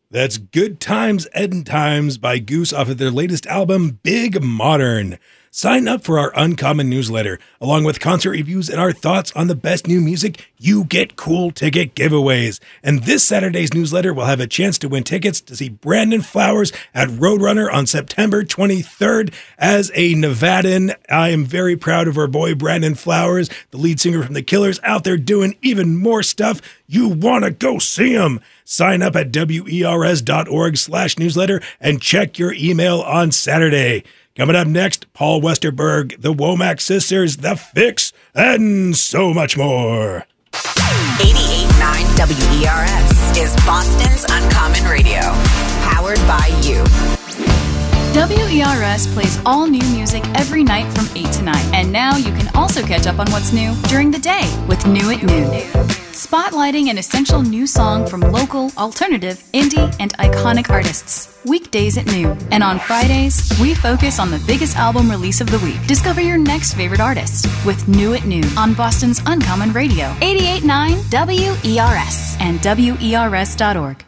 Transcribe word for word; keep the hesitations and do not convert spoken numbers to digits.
That's Good Times, End Times by Goose off of their latest album, Big Modern. Sign up for our Uncommon newsletter. Along with concert reviews and our thoughts on the best new music, you get cool ticket giveaways. And this Saturday's newsletter will have a chance to win tickets to see Brandon Flowers at Roadrunner on September twenty-third. As a Nevadan, I am very proud of our boy Brandon Flowers, the lead singer from The Killers, out there doing even more stuff. You want to go see him. Sign up at wers.org slash newsletter and check your email on Saturday. Coming up next, Paul Westerberg, the Womack Sisters, The Fix, and so much more. eighty-eight point nine W E R S is Boston's Uncommon Radio, powered by you. W E R S plays all new music every night from eight to nine. And now you can also catch up on what's new during the day with New at Noon. Spotlighting an essential new song from local, alternative, indie, and iconic artists. Weekdays at noon. And on Fridays, we focus on the biggest album release of the week. Discover your next favorite artist with New at Noon on Boston's Uncommon Radio. eighty-eight point nine W E R S and W E R S dot org.